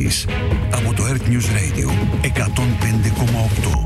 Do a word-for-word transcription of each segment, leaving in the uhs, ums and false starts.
ειδήσεις από το Earth News Radio εκατόν πέντε κόμμα οκτώ.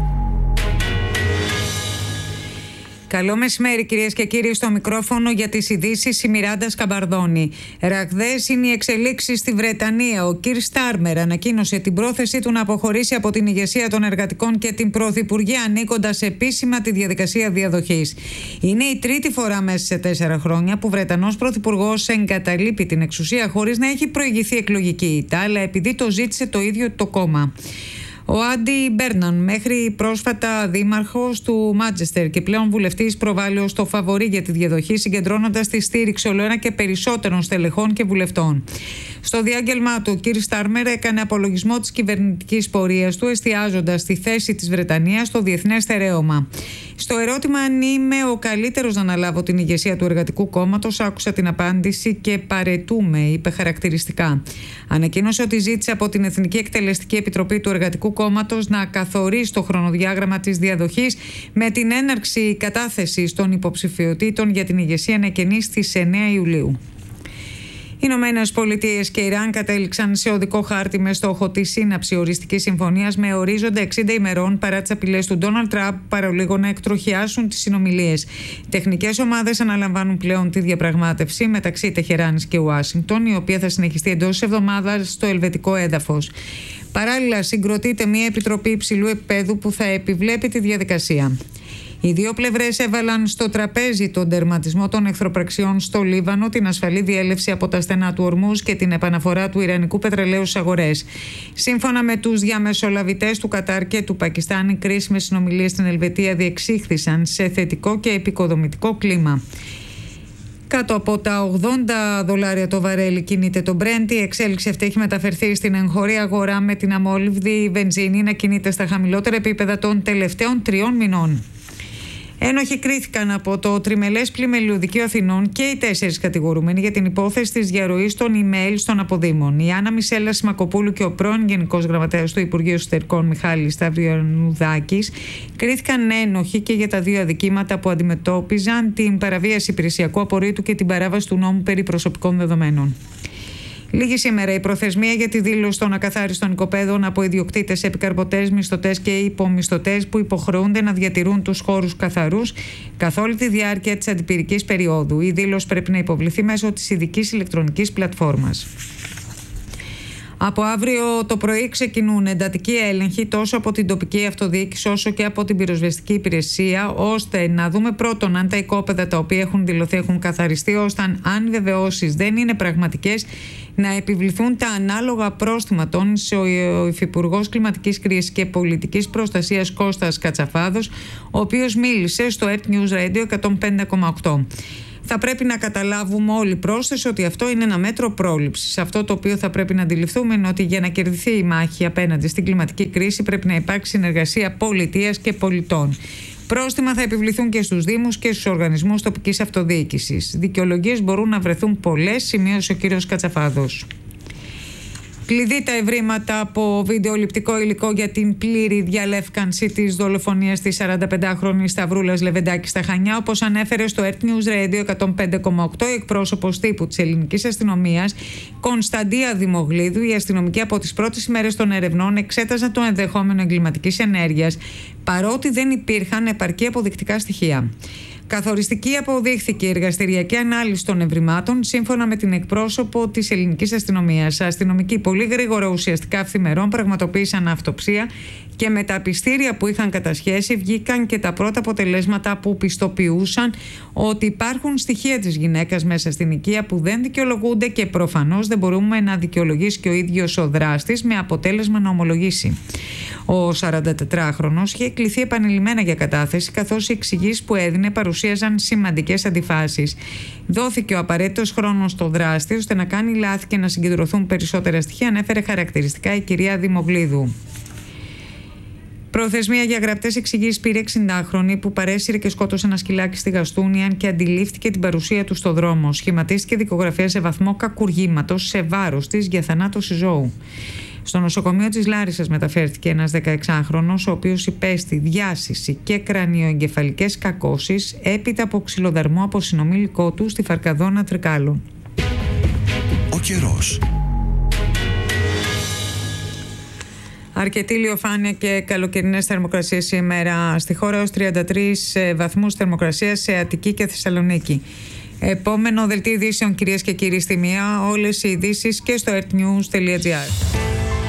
Καλό μεσημέρι, κυρίες και κύριοι, στο μικρόφωνο για τις ειδήσεις η Μιράντα Σκαμπαρδόνη. Ραγδαίες είναι οι εξελίξεις στη Βρετανία. Ο Κιρ Στάρμερ ανακοίνωσε την πρόθεσή του να αποχωρήσει από την ηγεσία των εργατικών και την Πρωθυπουργία, ανήκοντας επίσημα τη διαδικασία διαδοχής. Είναι η τρίτη φορά μέσα σε τέσσερα χρόνια που Βρετανός Πρωθυπουργός εγκαταλείπει την εξουσία χωρίς να έχει προηγηθεί εκλογική ήττα, αλλά επειδή το ζήτησε το ίδιο το κόμμα. Ο Άντι Μπέρναν, μέχρι πρόσφατα δήμαρχος του Μάντσεστερ και πλέον βουλευτής, προβάλλει ως το φαβορί για τη διαδοχή, συγκεντρώνοντας τη στήριξη ολοένα και περισσότερων στελεχών και βουλευτών. Στο διάγγελμά του, ο Κιρ Στάρμερ έκανε απολογισμό της κυβερνητικής πορείας του, εστιάζοντας στη θέση της Βρετανίας στο διεθνές στερέωμα. Στο ερώτημα αν είμαι ο καλύτερος να αναλάβω την ηγεσία του Εργατικού Κόμματος, άκουσα την απάντηση και παρετούμε, είπε χαρακτηριστικά. Ανακοίνωσε ότι ζήτησε από την Εθνική Εκτελεστική Επιτροπή του Εργατικού Κόμματος να καθορίσει το χρονοδιάγραμμα της διαδοχής, με την έναρξη κατάθεσης των υποψηφιωτήτων για την ηγεσία να εκκαινεί στις εννέα Ιουλίου. Οι Ηνωμένες Πολιτείες και Ιράν κατέληξαν σε οδικό χάρτη με στόχο τη σύναψη οριστικής συμφωνίας με ορίζοντα εξήντα ημερών, παρά τις απειλές του Ντόναλντ Τραμπ παρολίγο να εκτροχιάσουν τις συνομιλίες. Τεχνικές ομάδες αναλαμβάνουν πλέον τη διαπραγμάτευση μεταξύ Τεχεράνης και Ουάσιγκτον, η οποία θα συνεχιστεί εντός εβδομάδας στο ελβετικό έδαφος. Παράλληλα, συγκροτείται μια επιτροπή υψηλού επίπεδου που θα επιβλέπει τη διαδικασία. Οι δύο πλευρές έβαλαν στο τραπέζι τον τερματισμό των εχθροπραξιών στο Λίβανο, την ασφαλή διέλευση από τα στενά του Ορμούζ και την επαναφορά του ιρανικού πετρελαίου στις αγορές. Σύμφωνα με τους διαμεσολαβητές του Κατάρ και του Πακιστάν, οι κρίσιμες συνομιλίες στην Ελβετία διεξήχθησαν σε θετικό και επικοδομητικό κλίμα. Κάτω από τα ογδόντα δολάρια το βαρέλι κινείται το Brent. Η εξέλιξη αυτή έχει μεταφερθεί στην εγχώρια αγορά, με την αμόλυβδη βενζίνη να κινείται στα χαμηλότερα επίπεδα των τελευταίων τριών μηνών. Ένοχοι κρίθηκαν από το Τριμελές Πλημελιού Δικαίου Αθηνών και οι τέσσερις κατηγορούμενοι για την υπόθεση της διαρροής των email στον Αποδήμων. Η Άννα Μισέλα Σιμακοπούλου και ο πρώην Γενικός Γραμματέας του Υπουργείου Εσωτερικών Μιχάλης Σταυριανουδάκης κρίθηκαν ένοχοι και για τα δύο αδικήματα που αντιμετώπιζαν: την παραβίαση υπηρεσιακού απορρίτου και την παράβαση του νόμου περί προσωπικών δεδομένων. Λίγη σήμερα η προθεσμία για τη δήλωση των ακαθάριστων οικοπαίδων από ιδιοκτήτες, επικαρπωτές, μισθωτές και υπομισθωτές που υποχρεούνται να διατηρούν τους χώρους καθαρούς καθ' όλη τη διάρκεια της αντιπυρικής περίοδου. Η δήλωση πρέπει να υποβληθεί μέσω της ειδικής ηλεκτρονικής πλατφόρμας. Από αύριο το πρωί ξεκινούν εντατικοί έλεγχοι τόσο από την τοπική αυτοδιοίκηση όσο και από την πυροσβεστική υπηρεσία, ώστε να δούμε πρώτον αν τα οικόπεδα τα οποία έχουν δηλωθεί έχουν καθαριστεί, ώστε αν οι βεβαιώσεις δεν είναι πραγματικές να επιβληθούν τα ανάλογα πρόστιμα, τόνισε ο Υφυπουργός Κλιματικής Κρίσης και Πολιτικής Προστασίας Κώστας Κατσαφάδος, ο οποίος μίλησε στο Earth News Radio εκατόν πέντε κόμμα οκτώ. Θα πρέπει να καταλάβουμε όλοι πρόσθεση ότι αυτό είναι ένα μέτρο πρόληψης. Αυτό το οποίο θα πρέπει να αντιληφθούμε είναι ότι για να κερδιθεί η μάχη απέναντι στην κλιματική κρίση πρέπει να υπάρξει συνεργασία πολιτείας και πολιτών. Πρόστιμα θα επιβληθούν και στους Δήμους και στους οργανισμούς τοπικής αυτοδιοίκησης. Δικαιολογίες μπορούν να βρεθούν πολλές, σημείωσε ο κ. Κατσαφάδος. Κλειδί τα ευρήματα από βιντεοληπτικό υλικό για την πλήρη διαλεύκανση της δολοφονίας της σαρανταπεντάχρονης Σταυρούλας Λεβεντάκη στα Χανιά, όπως ανέφερε στο Earth News Radio εκατόν πέντε κόμμα οκτώ η εκπρόσωπος τύπου της ελληνικής αστυνομίας Κωνσταντία Δημογλίδου. Οι αστυνομικοί από τις πρώτες ημέρες των ερευνών εξέταζαν το ενδεχόμενο εγκληματικής ενέργειας, παρότι δεν υπήρχαν επαρκή αποδεικτικά στοιχεία. Καθοριστική αποδείχθηκε η εργαστηριακή ανάλυση των ευρημάτων, σύμφωνα με την εκπρόσωπο της ελληνικής αστυνομίας. Αστυνομικοί πολύ γρήγορα, ουσιαστικά αυθημερών, πραγματοποίησαν αυτοψία και με τα πιστήρια που είχαν κατασχέσει βγήκαν και τα πρώτα αποτελέσματα που πιστοποιούσαν ότι υπάρχουν στοιχεία της γυναίκας μέσα στην οικία που δεν δικαιολογούνται και προφανώς δεν μπορούμε να δικαιολογήσει και ο ίδιος ο δράστης, με αποτέλεσμα να ομολογήσει. Ο σαραντατετράχρονος είχε κληθεί επανειλημμένα για κατάθεση, καθώς οι εξηγήσεις που έδινε παρουσίαζαν σημαντικές αντιφάσεις. Δόθηκε ο απαραίτητος χρόνος στο δράστη ώστε να κάνει λάθη και να συγκεντρωθούν περισσότερα στοιχεία, ανέφερε χαρακτηριστικά η κυρία Δημογλίδου. Προθεσμία για γραπτές εξηγήσεις πήρε εξηντάχρονη που παρέσυρε και σκότωσε ένα σκυλάκι στη Γαστούνια και αντιλήφθηκε την παρουσία του στο δρόμο. Σχηματίστηκε δικογραφία σε βαθμό κακουργήματος σε βάρος της για θανάτωση ζώου. Στο νοσοκομείο της Λάρισσας μεταφέρθηκε ένας δεκαεξάχρονος, ο οποίος υπέστη διάσηση και κρανιοεγκεφαλικές κακώσεις έπειτα από ξυλοδαρμό από συνομήλικό του στη Φαρκαδόνα Τρικάλων. Ο καιρός. Αρκετή ηλιοφάνεια και καλοκαιρινές θερμοκρασίες σήμερα στη χώρα, ως τριάντα τρεις βαθμούς θερμοκρασίας σε Αττική και Θεσσαλονίκη. Επόμενο δελτίο ειδήσεων, κυρίες και κύριοι, στη μία. Όλες οι ειδήσεις και στο earthnews τελεία gr.